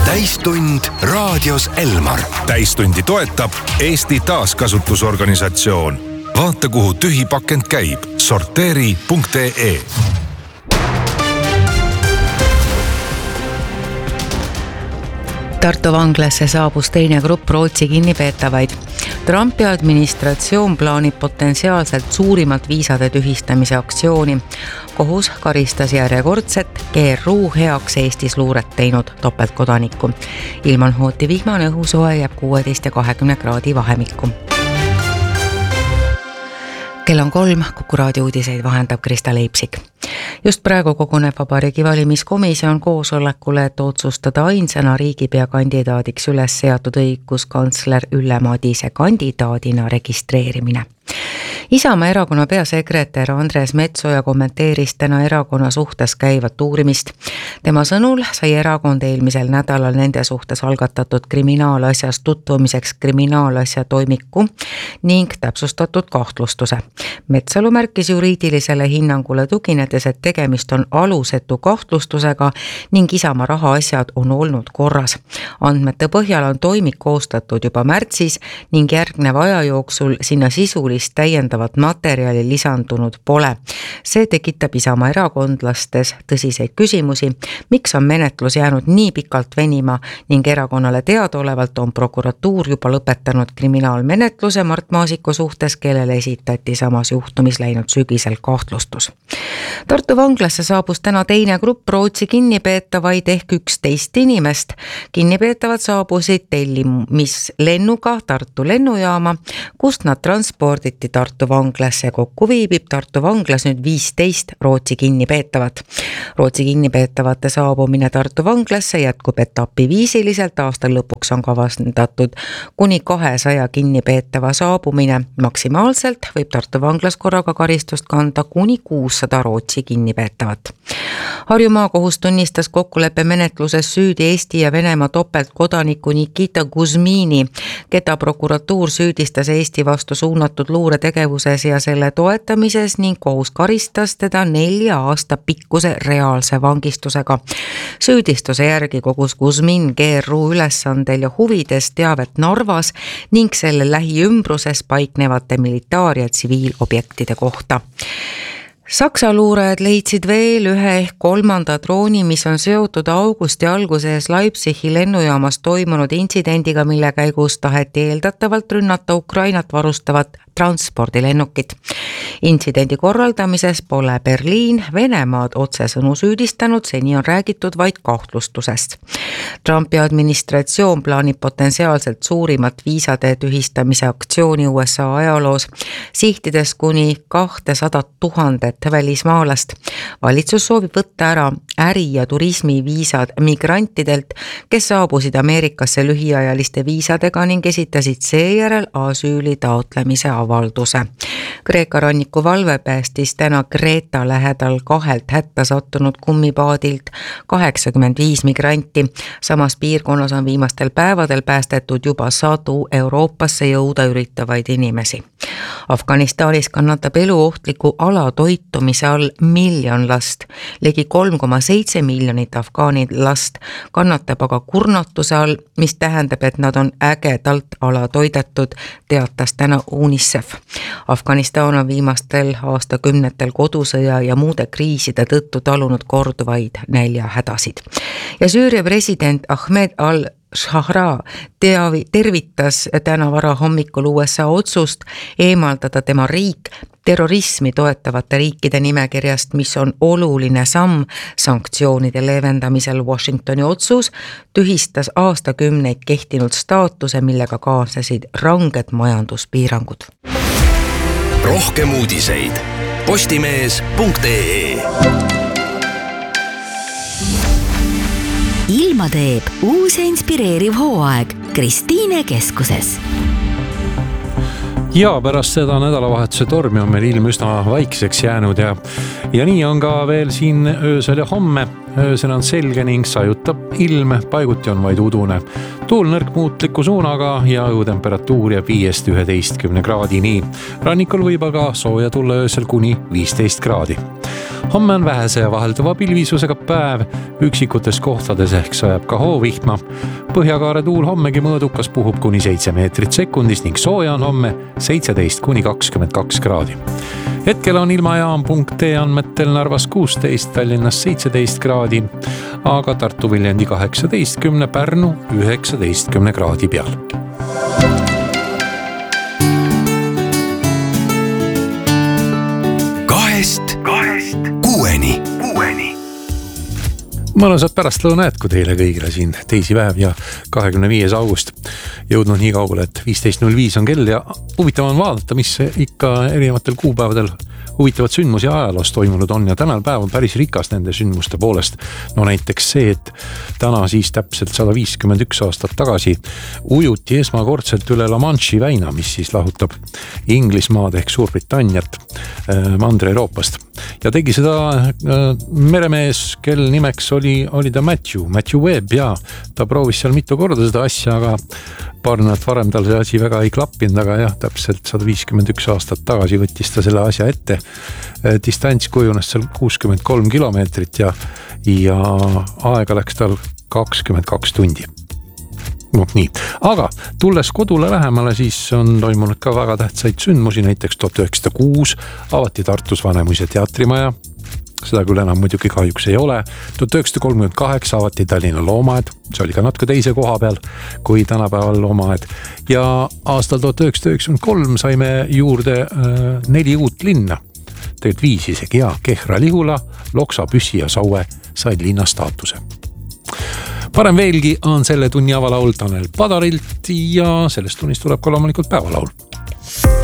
täistund raadios Elmar. Täistundi toetab Eesti Taaskasutusorganisatsioon. Vaata, kuhu tühi pakend käib. Sorteeri.ee. Tartu vanglasse saabus teine grupp Rootsi kinnipeetavaid. Trumpi administratsioon plaanib potentsiaalselt suurimat viisade tühistamise aktsiooni. Kohus karistas järjekordset GRU heaks Eestis luuret teinud topeltkodanikku. Ilman hooti vihmane õhusoe jääb 16 ja 20 kraadi vahemikku. Kell on 3, Kuku raadio uudiseid vahendab Krista Leipsik. Just praegu koguneb Vabariigi valimiskomisjon koosolekule, et otsustada ainsana riigipea kandidaadiks üles seatud õiguskantsler Ülle Madise kandidaadina registreerimine. Isamaa erakonna peasekretär Andres Metsoja kommenteeris täna erakonna suhtes käivat uurimist. Tema sõnul sai erakond eelmisel nädalal nende suhtes algatatud kriminaalasjas tutvumiseks kriminaalasja toimiku ning täpsustatud kahtlustuse. Metsalu märkis juriidilisele hinnangule tuginedes, et tegemist on alusetu kahtlustusega ning Isamaa rahaasjad on olnud korras. Andmete põhjal on toimik koostatud juba märtsis ning järgneva aja jooksul sinna sisulist täiendavat materjali lisandunud pole. See tekitab Isamaa erakondlastes tõsiseid küsimusi, miks on menetlus jäänud nii pikalt venima ning erakonnale teadaolevalt on prokuratuur juba lõpetanud kriminaalmenetluse Mart Maasiku suhtes, kellele esitati samas juhtumis läinud sügisel kahtlustus. Tartu vanglasse saabus täna teine grupp Rootsi kinnipeetavaid ehk 11 inimest. Kinnipeetavad saabusid tellimislennuga Tartu lennujaama, kust nad transporditi Tartu vanglasse. Kokku viibib Tartu vanglas nüüd 15 Rootsi kinnipeetavat. Rootsi kinnipeetavate saabumine Tartu vanglasse jätkub etapiviisiliselt. Aastal lõpuks on kavandatud kuni 200 kinnipeetava saabumine. Maksimaalselt võib Tartu vanglas korraga karistust kanda kuni 600 Rootsi kinnipeetavat. Harju maakohus tunnistas kokkuleppe menetluses süüdi Eesti ja Venemaa topeltkodaniku Nikita Kuzmini, keda prokuratuur süüdistas Eesti vastu suunatud luuretegevuses ja selle toetamises ning kohus karistas teda 4 aasta pikkuse reaalse vangistusega. Süüdistuse järgi kogus Kuzmin GRU ülesandel ja huvides teavet Narvas ning selle lähiümbruses paiknevate militaar- ja tsiviilobjektide kohta. Saksa luurajad leidsid veel ühe ehk 3. drooni, mis on seotud augusti alguses Leipzigi lennujaamas toimunud intsidendiga, mille käigus taheti eeldatavalt rünnata Ukrainat varustavat transpordilennukit. Intsidendi korraldamises pole Berliin Venemaad otsesõnu süüdistanud, seni on räägitud vaid kahtlustusest. Trumpi administratsioon plaanib potentsiaalselt suurimat viisade tühistamise aktsiooni USA ajaloos, sihtides kuni 200 000 välismaalast. Valitsus soovib võtta ära äri- ja turismiviisad migrantidelt, kes saabusid Ameerikasse lühiajaliste viisadega ning esitasid seejärel asüüli taotlemise avalduse. Kreeka ranniku valve päästis täna Kreeta lähedal 2 hätta sattunud kummipaadilt 85 migranti. Samas piirkonnas on viimastel päevadel päästetud juba 100 Euroopasse jõuda üritavaid inimesi. Afganistanis kannatab eluohtliku alatoitumise all 1 miljon last. Ligi 3,7 miljonit afgaani last kannatab aga kurnatuse all, mis tähendab, et nad on ägedalt alatoidetud, teatas täna UNICEF. Afganistan on viimastel aastakümnetel kodusõja ja muude kriiside tõttu talunud korduvaid näljahädasid. Ja Süüria president Ahmed al-Shahra tervitas täna varahommikul USA otsust eemaldada tema riik terrorismi toetavate riikide nimekirjast, mis on oluline samm sanktsioonide leevendamisel. Washingtoni otsus tühistas aastakümneid kehtinud staatuse, millega kaasnesid ranged majanduspiirangud. Rohkem uudiseid postimees.ee. Ilma teeb uus ja inspireeriv hooaeg Kristiine keskuses. Ja pärast seda nädalavahetuse tormi on meil ilm üsna vaikseks jäänud ja nii on ka veel siin öösel ja homme. Öösel on selge ning sajutab ilm, paiguti on vaid udune. Tuul nõrk muutliku suunaga ja õhutemperatuur jääb 5-11 kraadini. Rannikul võib aga sooja tulla öösel kuni 15 kraadi. Homme on vähese ja vahelduva pilvisusega päev, üksikutes kohtades ehk sajab ka hoovihma. Põhjakaare tuul hommegi mõõdukas puhub kuni 7 meetrit sekundis ning sooja on homme 17 kuni 22 kraadi. Hetkel on ilmajaam.ee andmetel Narvas 16, Tallinnas 17 kraadi, aga Tartu Viljandi 18, Pärnu 19 kraadi peal. Kahest kuueni. Mõnusat pärastlõuna jätku teile kõigile siin teisipäev ja 25. august jõudnud nii kaugele, et 15.05 on kell ja huvitav on vaadata, mis ikka erinevatel kuupäevadel huvitavad sündmusi ajaloos toimunud on ja tänal päev on päris rikas nende sündmuste poolest. No näiteks see, et täna siis täpselt 151 aastat tagasi ujuti esmakordselt üle La Manche'i väina, mis siis lahutab Inglismaad ehk Suurbritanniat Mandri-Euroopast. Ja tegi seda meremees, kel nimeks oli ta Matthew Webb ja ta proovis seal mitu korda seda asja, aga paar nädalat varem tal see asi väga ei klappinud, aga jah, täpselt 151 aastat tagasi võttis ta selle asja ette. Distants kujunes seal 63 kilomeetrit ja aega läks tal 22 tundi. No, nii. Aga tulles kodule lähemale, siis on toimunud ka väga tähtsaid sündmusi, näiteks 1906 avati Tartus Vanemuise teatrimaja, seda küll enam muidugi kahjuks ei ole. 1938 avati Tallinna loomaaed, see oli ka natuke teise koha peal kui tänapäeval loomaaed. Ja aastal 1993 saime juurde 4 uut linna, tegelikult 5 isegi ja Kehra, Lihula, Loksa, Püssi ja Saue said linna staatuse. Parem veelgi on selle tunni avalaul Tanel Padarilt ja sellest tunnist tuleb ka loomulikult päevalaul.